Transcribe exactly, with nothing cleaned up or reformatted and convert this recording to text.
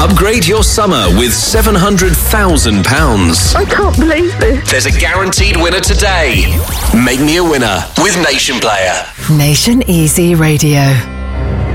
Upgrade your summer with seven hundred thousand pounds. I can't believe this. There's a guaranteed winner today. Make me a winner with Nation Player. Nation Easy Radio.